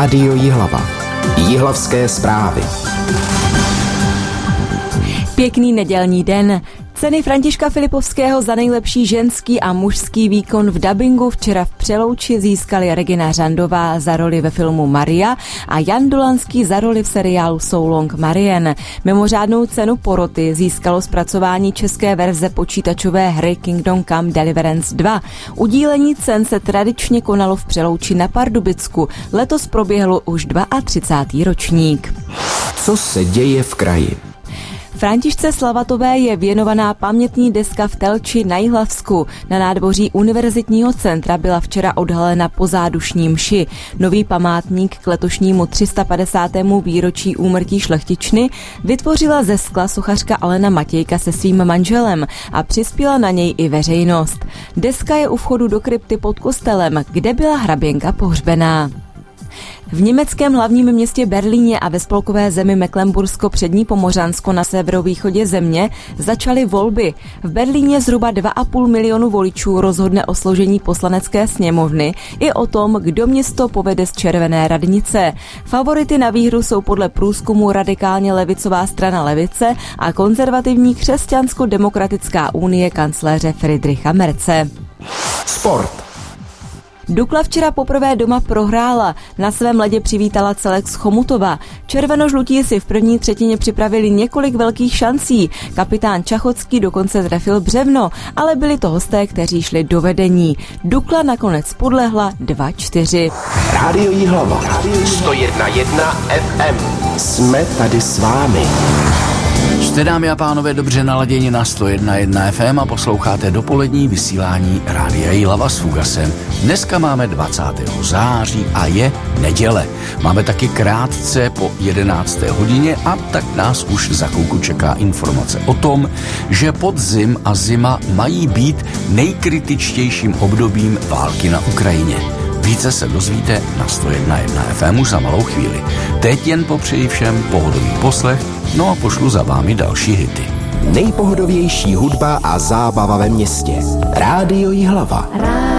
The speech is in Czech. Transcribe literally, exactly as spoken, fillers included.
Rádio Jihlava. Jihlavské zprávy. Pěkný nedělní den. Ceny Františka Filipovského za nejlepší ženský a mužský výkon v dabingu včera v Přelouči získali Regina Řandová za roli ve filmu Maria a Jan Dolanský za roli v seriálu So Long Marian. Mimořádnou cenu poroty získalo zpracování české verze počítačové hry Kingdom Come Deliverance dva. Udílení cen se tradičně konalo v Přelouči na Pardubicku. Letos proběhlo už třicátý druhý ročník. Co se děje v kraji? Františce Slavatové je věnovaná pamětní deska v Telči na Jihlavsku. Na nádvoří univerzitního centra byla včera odhalena po zádušní mši. Nový památník k letošnímu tři sta padesátému výročí úmrtí šlechtičny vytvořila ze skla sochařka Alena Matějka se svým manželem a přispěla na něj i veřejnost. Deska je u vchodu do krypty pod kostelem, kde byla hraběnka pohřbená. V německém hlavním městě Berlíně a ve spolkové zemi Mecklenbursko-Přední Pomořansko na severovýchodě země začaly volby. V Berlíně zhruba dva a půl milionu voličů rozhodne o složení poslanecké sněmovny i o tom, kdo město povede z červené radnice. Favority na výhru jsou podle průzkumu radikálně levicová strana Levice a konzervativní křesťansko-demokratická unie kancléře Friedricha Merze. Sport. Dukla včera poprvé doma prohrála. Na svém ledě přivítala celek z Chomutova. Červenožlutí si v první třetině připravili několik velkých šancí. Kapitán Čachocký dokonce trefil břevno, ale byli to hosté, kteří šli do vedení. Dukla nakonec podlehla dva čtyři. Rádio Jihlava. sto jedna jedna ef em. Jsme tady s vámi. Jste, dámy a pánové, dobře naladěni na sto jedna jedna ef em a posloucháte dopolední vysílání Rádia Jihlava s Fugasem. Dneska máme dvacátého září a je neděle. Máme taky krátce po jedenácté hodině a tak nás už za chvilku čeká informace o tom, že podzim a zima mají být nejkritičtějším obdobím války na Ukrajině. Více se dozvíte na sto jedna jedna ef em už za malou chvíli. Teď jen popřeji všem pohodový poslech, no a pošlu za vámi další hity. Nejpohodovější hudba a zábava ve městě. Rádio Jihlava.